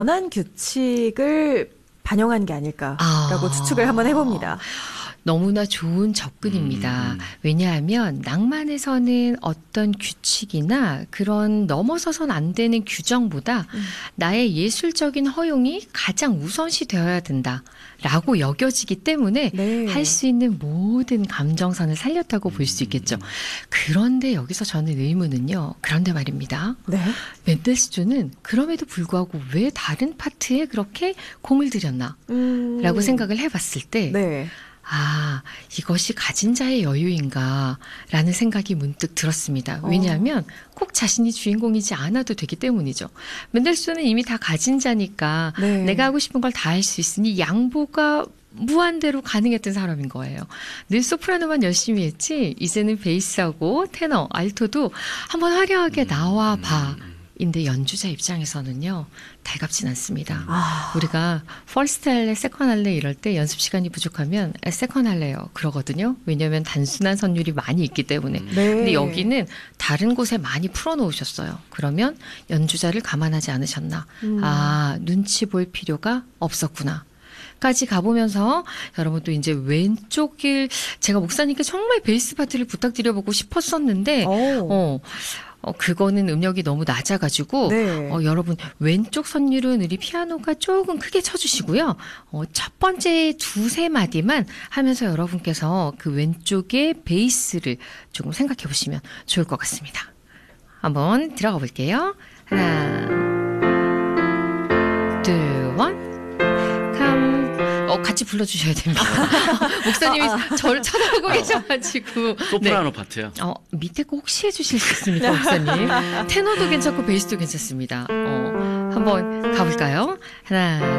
선한 규칙을 반영한 게 아닐까라고 추측을 한번 해봅니다. 너무나 좋은 접근입니다. 왜냐하면 낭만에서는 어떤 규칙이나 그런 넘어서선 안 되는 규정보다 나의 예술적인 허용이 가장 우선시 되어야 된다라고 여겨지기 때문에 네. 할 수 있는 모든 감정선을 살렸다고 볼 수 있겠죠. 그런데 여기서 저는 의문은요. 그런데 말입니다. 네. 멘델스존은 그럼에도 불구하고 왜 다른 파트에 그렇게 공을 들였나? 라고 생각을 해봤을 때 네. 아, 이것이 가진 자의 여유인가 라는 생각이 문득 들었습니다. 왜냐하면 꼭 자신이 주인공이지 않아도 되기 때문이죠. 멘델스존은 이미 다 가진 자니까 네. 내가 하고 싶은 걸 다 할 수 있으니 양보가 무한대로 가능했던 사람인 거예요. 늘 소프라노만 열심히 했지 이제는 베이스하고 테너, 알토도 한번 화려하게 나와 봐. 인데 연주자 입장에서는요. 달갑진 않습니다. 우리가 퍼스트 할래, 세컨 할래 이럴 때 연습 시간이 부족하면 세컨 할래요. 그러거든요. 왜냐하면 단순한 선율이 많이 있기 때문에. 네. 근데 여기는 다른 곳에 많이 풀어놓으셨어요. 그러면 연주자를 감안하지 않으셨나. 아, 눈치 볼 필요가 없었구나. 까지 가보면서 여러분 또 이제 왼쪽을 제가 목사님께 정말 베이스 파트를 부탁드려보고 싶었었는데 그거는 음역이 너무 낮아가지고 네. 여러분 왼쪽 선율은 우리 피아노가 조금 크게 쳐주시고요. 첫 번째 두세 마디만 하면서 여러분께서 그 왼쪽의 베이스를 조금 생각해 보시면 좋을 것 같습니다. 한번 들어가 볼게요. 하나, 둘, 원. 같이 불러주셔야 됩니다. 목사님이 저를 쳐다보고 계셔가지고. 소프라노 파트요? 밑에 거 혹시 해주실 수 있습니까, 목사님? 테너도 괜찮고 베이스도 괜찮습니다. 한번 가볼까요? 하나,